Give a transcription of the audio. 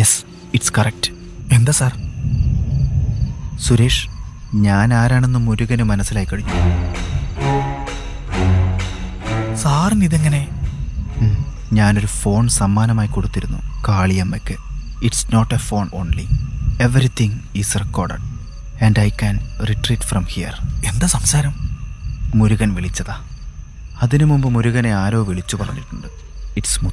Yes, it's correct. എന്താ sir? Suresh, ഞാൻ ആരാണെന്ന് മുരുകന് മനസ്സിലായി കഴിഞ്ഞു. സാറിന് ഇതെങ്ങനെ? ഞാനൊരു ഫോൺ സമ്മാനമായി കൊടുത്തിരുന്നു കാളിയമ്മയ്ക്ക്. It's not A phone only, everything is recorded and I can retreat from here. എന്താ സംസാരം? മുരുകൻ വിളിച്ചതാ. അതിനു മുമ്പ് മുരുകനെ ആരോ വിളിച്ചു പറഞ്ഞിട്ടുണ്ട്. ഇറ്റ്സ്